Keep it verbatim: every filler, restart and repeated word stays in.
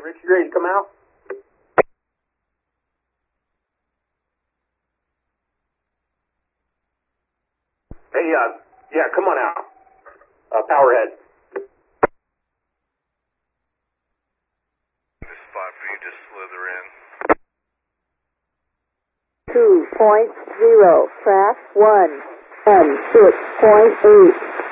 Richie, ready to come out? Hey, uh, yeah, come on out. Uh, Powerhead. This spot for you to slither in. Two point zero, track one, and six point eight.